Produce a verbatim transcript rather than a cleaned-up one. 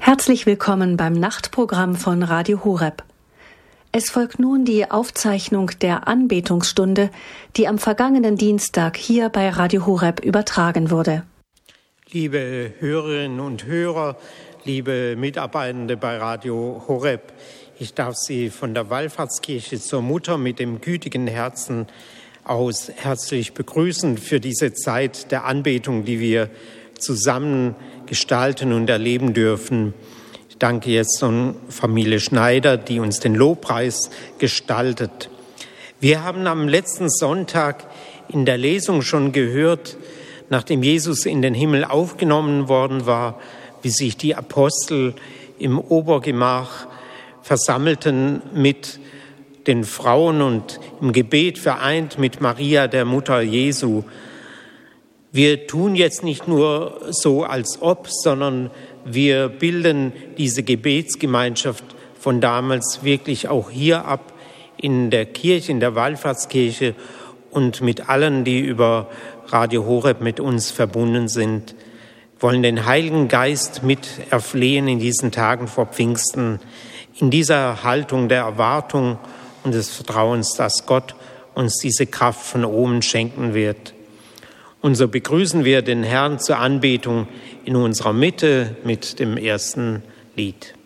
Herzlich willkommen beim Nachtprogramm von Radio Horeb. Es folgt nun die Aufzeichnung der Anbetungsstunde, die am vergangenen Dienstag hier bei Radio Horeb übertragen wurde. Liebe Hörerinnen und Hörer, liebe Mitarbeitende bei Radio Horeb, ich darf Sie von der Wallfahrtskirche zur Mutter mit dem gütigen Herzen aus herzlich begrüßen für diese Zeit der Anbetung, die wir zusammen gestalten und erleben dürfen. Ich danke jetzt an Familie Schneider, die uns den Lobpreis gestaltet. Wir haben am letzten Sonntag in der Lesung schon gehört, nachdem Jesus in den Himmel aufgenommen worden war, wie sich die Apostel im Obergemach versammelten mit den Frauen und im Gebet vereint mit Maria, der Mutter Jesu. Wir tun jetzt nicht nur so, als ob, sondern wir bilden diese Gebetsgemeinschaft von damals wirklich auch hier ab, in der Kirche, in der Wallfahrtskirche und mit allen, die über Radio Horeb mit uns verbunden sind. Wir wollen den Heiligen Geist mit erflehen in diesen Tagen vor Pfingsten, in dieser Haltung der Erwartung und des Vertrauens, dass Gott uns diese Kraft von oben schenken wird. Und so begrüßen wir den Herrn zur Anbetung in unserer Mitte mit dem ersten Lied.